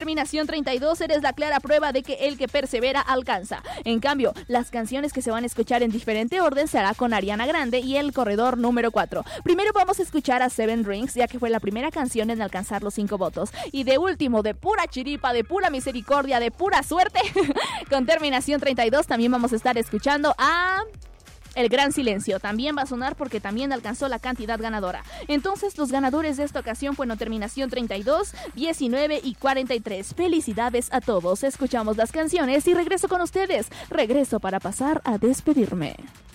terminación 32 eres la clara prueba de que el que persevera alcanza. En cambio, las canciones que se van a escuchar en diferente orden se hará con Ariana Grande y el corredor número 4. Primero vamos a escuchar a Seven Rings, ya que fue la primera canción en alcanzar los 5 votos. Y de último, de pura chiripa, de pura misericordia, de pura suerte, con terminación 32 también vamos a estar escuchando a El Gran Silencio. También va a sonar porque también alcanzó la cantidad ganadora. Entonces, los ganadores de esta ocasión fueron terminación 32, 19 y 43. Felicidades a todos. Escuchamos las canciones y regreso con ustedes. Regreso para pasar a despedirme.